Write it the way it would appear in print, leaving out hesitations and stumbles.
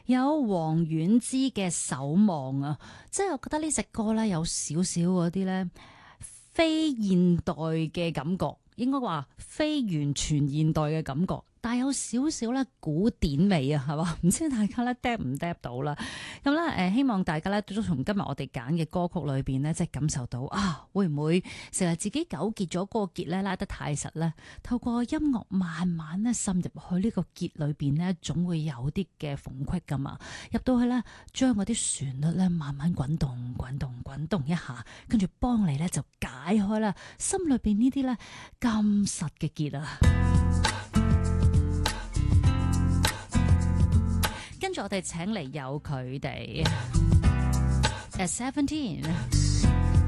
有黃婉之嘅守望啊，即係我覺得呢隻歌咧有少少嗰啲咧非現代嘅感覺，應該話非完全現代嘅感覺，但係有少少咧古典味啊，係嘛？唔知大家咧 drop 唔 drop 到啦？咁咧希望大家咧都從今日我哋揀嘅歌曲裏邊咧，即係感受到啊，會唔會成日自己糾結咗嗰個結咧拉得太實咧？透過音樂慢慢咧滲入去呢個結裏邊咧，總會有啲嘅縫隙噶嘛。入到去咧，將嗰啲旋律咧慢慢滾動、滾動、滾動一下，跟住幫你咧就解開啦心裏邊呢啲咧咁實嘅結啊！跟住我哋請嚟有佢哋，At 17。